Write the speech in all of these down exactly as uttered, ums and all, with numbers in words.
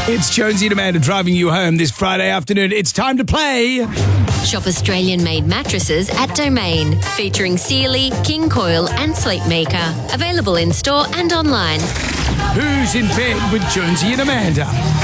It's Jonesy and Amanda driving you home this Friday afternoon. It's time to play. Shop Australian-made mattresses at Domain, featuring Sealy, King Coil and Sleepmaker. Available in-store and online. Who's in bed with Jonesy and Amanda?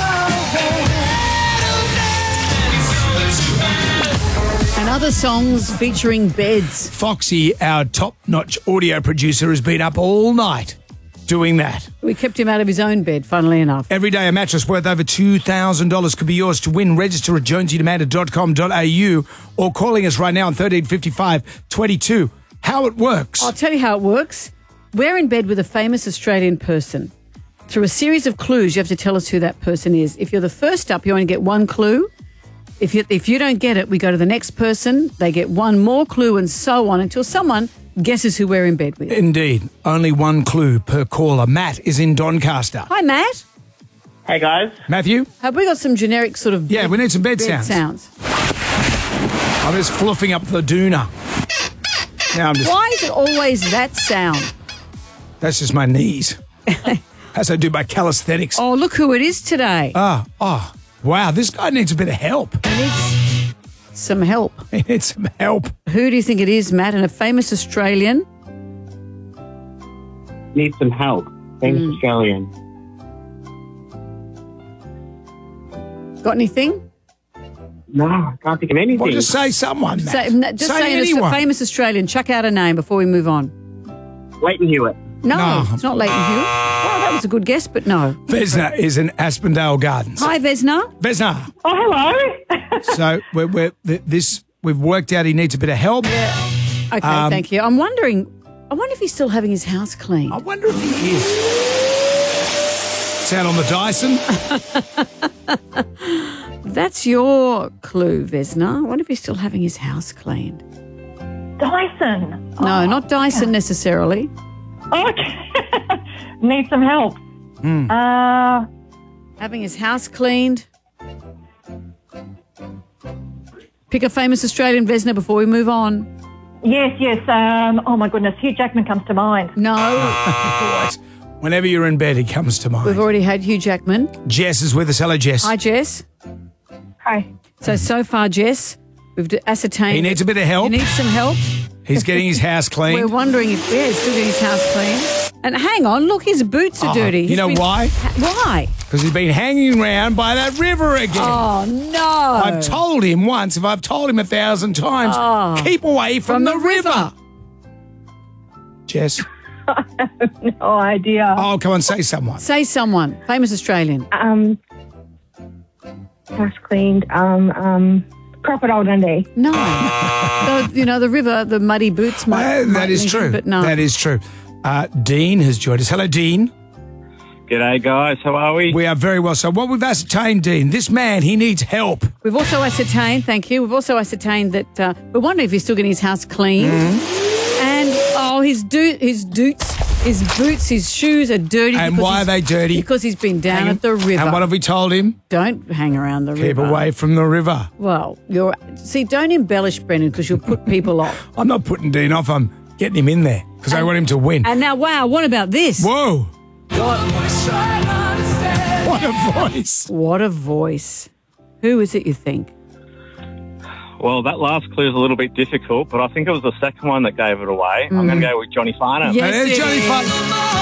And other songs featuring beds. Foxy, our top-notch audio producer, has been up all night doing that. We kept him out of his own bed, funnily enough. Every day a mattress worth over two thousand dollars could be yours to win. Register at jonesy and amanda dot com dot a u or calling us right now on thirteen fifty-five twenty-two. How it works. I'll tell you how it works. We're in bed with a famous Australian person. Through a series of clues, you have to tell us who that person is. If you're the first up, you only get one clue. If you, if you don't get it, we go to the next person. They get one more clue and so on until someone guesses who we're in bed with. Indeed. Only one clue per caller. Matt is in Doncaster. Hi, Matt. Hey, guys. Matthew? Have we got some generic sort of... Yeah, bed, we need some bed, bed sounds. sounds. I'm just fluffing up the doona. Now I'm just... Why is it always that sound? That's just my knees. As I do my calisthenics. Oh, look who it is today. Ah, oh, wow, this guy needs a bit of help. He needs some help. He needs some help. Who do you think it is, Matt? And a famous Australian? Need some help. Famous Mm. Australian. Got anything? No, I can't think of anything. Well, just say someone, Matt. Say, no, just say say, it's a anyone. famous Australian. Chuck out a name before we move on. Leighton Hewitt. No, No. it's not Leighton Hewitt. Oh, that was a good guess, but no. Vesna is in Aspendale Gardens. Hi, Vesna. Vesna. Oh, hello. So we're, we're, th- this we've worked out he needs a bit of help. Okay, Um, thank you. I'm wondering, I wonder if he's still having his house cleaned. I wonder if he is. Sound on the Dyson? That's your clue, Vesna. I wonder if he's still having his house cleaned. Dyson. No, not Dyson necessarily. Okay. Need some help. Hmm. Uh, Having his house cleaned. Pick a famous Australian, Vesna, before we move on. yes, yes. Um, oh, my goodness. Hugh Jackman comes to mind. No, Always. Whenever you're in bed, he comes to mind. we've already had Hugh Jackman. Jess is with us. Hello, Jess. Hi, Jess. Hi. So, so far, Jess, we've ascertained He needs a bit of help. he needs some help. He's getting his house We're cleaned. wondering if yeah, he's still getting his house clean. And hang on, look, his boots are Oh, dirty. you He's know been- why? Ha- Why? Because he's been hanging around by that river again. Oh, no. I've told him once, if I've told him a thousand times, Oh. keep away from, From the, the river. river. Jess, No idea. oh, come on, say someone. Say someone, famous Australian. Um, house cleaned. Um, um, Crocodile Dundee. No. the, you know, the river, the muddy boots. Might, Uh, might that is mention, true. But no. That is true. Uh, Dean has joined us. Hello, Dean. G'day, guys. How are we? We are very well. So what we've ascertained, Dean, this man, he needs help. We've also ascertained, thank you, we've also ascertained that uh, we're wondering if he's still getting his house clean. Mm-hmm. And, oh, his, do- his doots, his boots, his shoes are dirty. And because why are he's- they dirty? Because he's been down Hang- at the river. And what have we told him? Don't hang around the Keep river. away from the river. Well, you're see. Don't embellish, Brendan, because you'll put people off. I'm not putting Dean off. I'm getting him in there because I want him to win. And now, wow, what about this? Whoa. What a voice. What a voice! Who is it? You think? Well, that last clue is a little bit difficult, but I think it was the second one that gave it away. I'm going to go with Johnny Farnham. Yes, There's it Johnny is. Fun.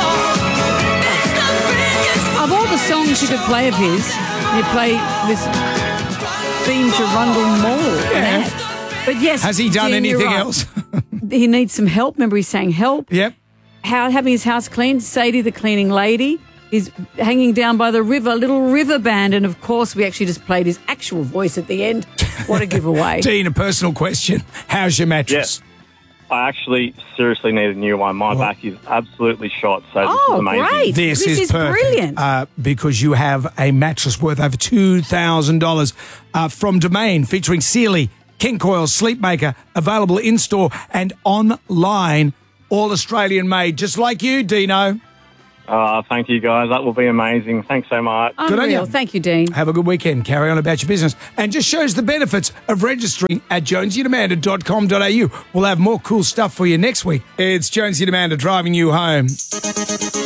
Of all the songs you could play of his, you play this theme to Rundle Mall. Yeah. That. But yes, Has he done Dean, you're anything right. else? He needs some help. Remember, he sang "Help." Yep. How having his house cleaned. Sadie, the cleaning lady, is hanging down by the river. Little river band, and of course, we actually just played his actual voice at the end. What a giveaway! Dean, a personal question. How's your mattress? Yes. I actually seriously need a new one. My back is absolutely shot, so this Oh, is amazing. great. This, This is, is perfect, brilliant. Uh, because you have a mattress worth over two thousand dollars uh, from Domain, featuring Sealy, King Coil, Sleepmaker, available in-store and online, all Australian made, just like you, Dino. Uh, thank you, guys. That will be amazing. Thanks so much. Good on Unreal. you. Thank you, Dean. Have a good weekend. Carry on about your business. And just shows the benefits of registering at jonesy and amanda dot com dot a u. We'll have more cool stuff for you next week. It's Jonesy and Amanda driving you home.